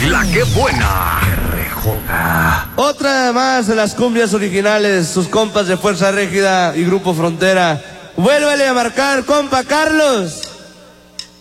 La que buena. RJ. Otra más de las cumbias originales, sus compas de Fuerza Régida y Grupo Frontera. Vuélvele a marcar, compa Carlos.